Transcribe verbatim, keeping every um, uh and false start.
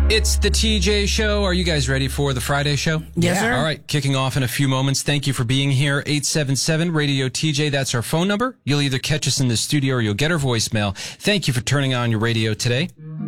It's the T J Show. Are you guys ready for the Friday show? Yes, yeah. sir. All right, kicking off in a few moments. Thank you for being here. eight seven seven radio T J. That's our phone number. You'll either catch us in the studio or you'll get our voicemail. Thank you for turning on your radio today.